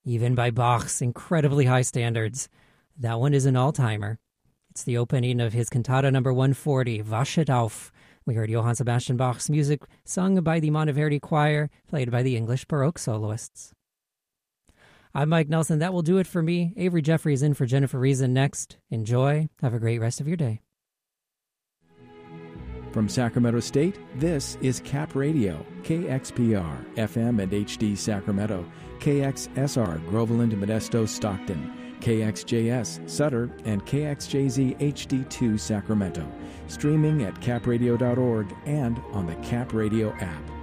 even by Bach's incredibly high standards. That one is an all-timer. It's the opening of his cantata number 140, Waschet auf. We heard Johann Sebastian Bach's music sung by the Monteverdi Choir, played by the English Baroque soloists. I'm Mike Nelson. That will do it for me. Avery Jeffrey is in for Jennifer Reason next. Enjoy. Have a great rest of your day. From Sacramento State, this is Cap Radio, KXPR, FM and HD Sacramento, KXSR, Groveland, Modesto, Stockton, KXJS, Sutter, and KXJZ HD2 Sacramento. Streaming at capradio.org and on the Cap Radio app.